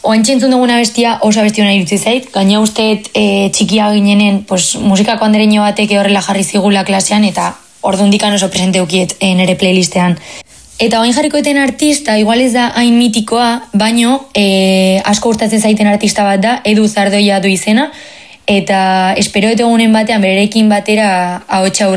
Oantxe entzun duguna bestia oso abesti hona irutzi zait, gaina usteet txikia ginenen musikako andereño batek horrela jarri zigula klasean, eta ordundikan oso presente ukiet nere playlistean. Eta oain jarrikoeten artista, igual ez da hain mitikoa, baino asko gustatzen zaiten artista bat da, Edu Zardoia du izena, eta espero egunen batean bererekin batera ahotsa